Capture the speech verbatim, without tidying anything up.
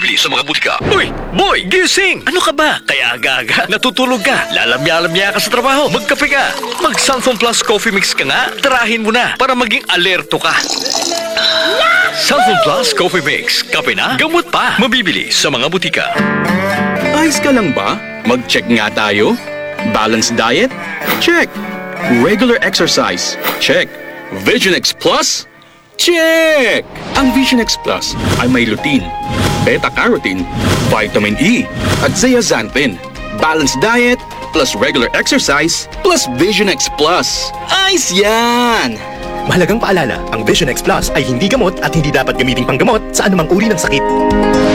mabibili sa mga butika. Uy, boy, gising! Ano ka ba? Kaya aga-aga, natutulog ka, lalamya-lamya ka sa trabaho, magkape ka. Mag-Sunflon Plus Coffee Mix ka nga, tarahin mo na para maging alerto ka. Sunflon Plus Coffee Mix, kape na, gamot pa. Mabibili sa mga butika. Ayos ka lang ba? Mag-check nga tayo. Balanced diet? Check. Regular exercise? Check. Vision X Plus? Check! Ang Vision X Plus ay may lutein, beta-carotene, vitamin E, at zeaxanthin. Balanced diet plus regular exercise plus Vision X Plus. Ayos yan! Mahalagang paalala, ang Vision X Plus ay hindi gamot at hindi dapat gamiting panggamot sa anumang uri ng sakit.